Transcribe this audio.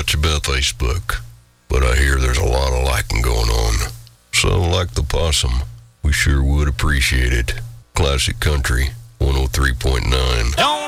much about Facebook, but I hear there's a lot of liking going on. So, like the possum, we sure would appreciate it. Classic Country 103.9.